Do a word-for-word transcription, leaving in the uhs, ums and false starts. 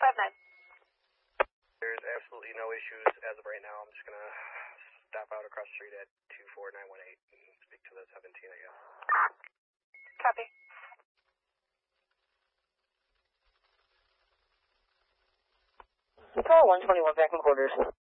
five nine. There's absolutely no issues as of right now. I'm just gonna stop out across the street at two four nine one eight and speak to the seventeen, I guess. Copy. Call one twenty-one back in quarters.